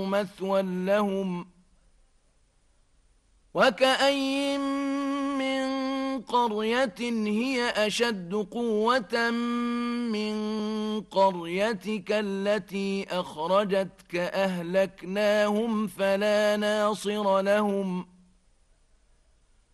مثوى لهم وكأين من قرية هي أشد قوة من قريتك التي أخرجتك أهلكناهم فلا ناصر لهم